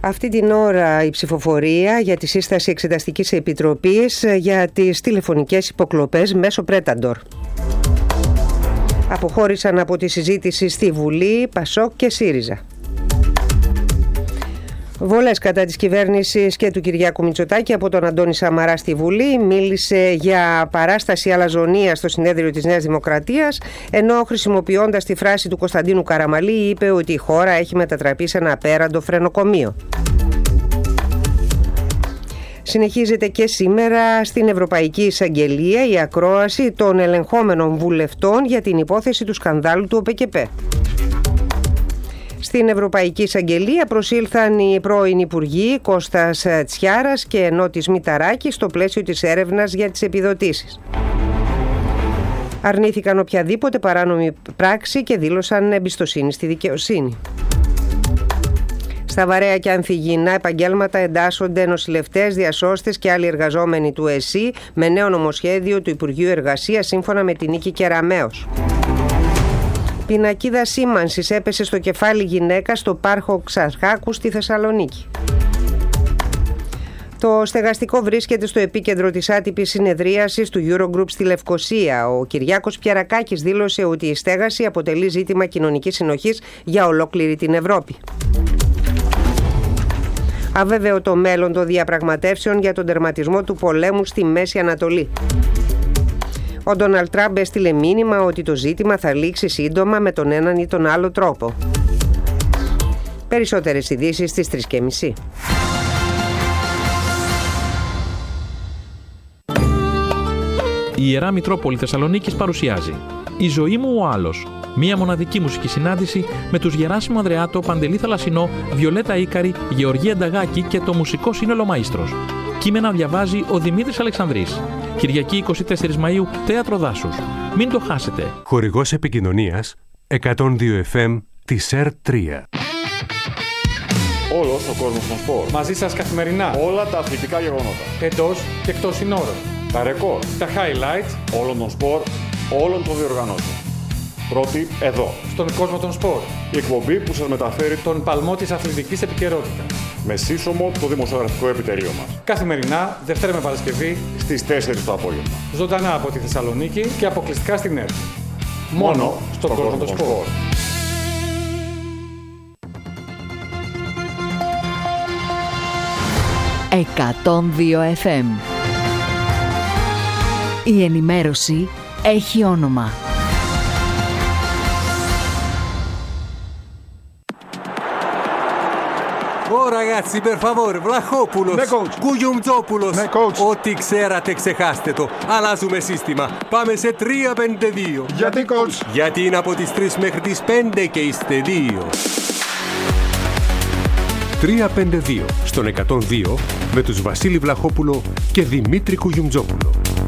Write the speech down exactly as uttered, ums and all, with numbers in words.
Αυτή την ώρα η ψηφοφορία για τη σύσταση Εξεταστικής Επιτροπής για τις τηλεφωνικές υποκλοπές μέσω Πρέταντορ. Αποχώρησαν από τη συζήτηση στη Βουλή Πασόκ και ΣΥΡΙΖΑ. Βολές κατά της κυβέρνησης και του Κυριάκου Μητσοτάκη από τον Αντώνη Σαμαρά στη Βουλή. Μίλησε για παράσταση αλαζονίας στο συνέδριο της Νέας Δημοκρατίας, ενώ χρησιμοποιώντας τη φράση του Κωνσταντίνου Καραμαλή είπε ότι η χώρα έχει μετατραπεί σε ένα απέραντο φρενοκομείο. Συνεχίζεται και σήμερα στην Ευρωπαϊκή Εισαγγελία η ακρόαση των ελεγχόμενων βουλευτών για την υπόθεση του σκανδάλου του ΟΠΕΚΕΠΕ. Στην Ευρωπαϊκή Εισαγγελία προσήλθαν οι πρώην Υπουργοί Κώστας Τσιάρας και Νότης Μηταράκης στο πλαίσιο της έρευνας για τις επιδοτήσεις. Αρνήθηκαν οποιαδήποτε παράνομη πράξη και δήλωσαν εμπιστοσύνη στη δικαιοσύνη. Στα βαρέα και ανθυγιεινά επαγγέλματα εντάσσονται νοσηλευτές, διασώστες και άλλοι εργαζόμενοι του ΕΣΥ με νέο νομοσχέδιο του Υπουργείου Εργασίας σύμφωνα με την Νίκη Κεραμέως. Πινακίδα σήμανσης έπεσε στο κεφάλι γυναίκα στο πάρκο Ξαρχάκου στη Θεσσαλονίκη. Το στεγαστικό βρίσκεται στο επίκεντρο της άτυπης συνεδρίασης του Eurogroup στη Λευκοσία. Ο Κυριάκος Πιαρακάκης δήλωσε ότι η στέγαση αποτελεί ζήτημα κοινωνικής συνοχής για ολόκληρη την Ευρώπη. Αβέβαιο το μέλλον των διαπραγματεύσεων για τον τερματισμό του πολέμου στη Μέση Ανατολή. Ο Ντόναλντ Τραμπ έστειλε μήνυμα ότι το ζήτημα θα λήξει σύντομα με τον έναν ή τον άλλο τρόπο. Περισσότερες ειδήσεις στις τρεις και μισή. Η Ιερά Μητρόπολη Θεσσαλονίκης παρουσιάζει «Η ζωή μου ο άλλος». Μία μοναδική μουσική συνάντηση με τους Γεράσιμο Ανδρεάτο, Παντελή Θαλασσινό, Βιολέτα Ίκαρη, Γεωργία Νταγάκη και το μουσικό σύνολο Μαΐστρος. Κείμενα διαβάζει ο Δημήτρης Αλεξανδρής. Κυριακή εικοστή τέταρτη Μαΐου, Θέατρο Δάσους. Μην το χάσετε. Χορηγός επικοινωνίας εκατόν δύο εφ εμ της ΕΡ τρία. Όλος ο κόσμος των σπορ. Μαζί σας καθημερινά. Όλα τα αθλητικά γεγονότα. Εντός και εκτός συνόρων. Τα ρεκόρ. Τα highlights όλων των σπορ, όλων των διοργανώσεων. Πρώτη εδώ. Στον κόσμο των σπορ. Η εκπομπή που σας μεταφέρει τον παλμό της αθλητικής επικαιρότητας. Με σύσσωμο το δημοσιογραφικό επιτελείο μας. Καθημερινά, Δευτέρα με Παρασκευή, στις τέσσερις το απόγευμα. Ζωντανά από τη Θεσσαλονίκη και αποκλειστικά στην ΕΡΤ. Μόνο, Μόνο στον στο κόσμο των σπορ. σπορ. εκατόν δύο εφ εμ. Η ενημέρωση έχει όνομα. Ω ragazzi, per favore, Βλαχόπουλος, ναι, coach. Κουγιουμτζόπουλος. Ναι, coach. Ό,τι ξέρατε ξεχάστε το. Αλλάζουμε σύστημα. Πάμε σε τρία πέντε δύο. Γιατί, coach? Γιατί είναι από τις τρεις μέχρι τις πέντε και είστε δύο. τρία πέντε δύο στον εκατόν δύο με τους Βασίλη Βλαχόπουλο και Δημήτρη Κουγιουμτζόπουλο.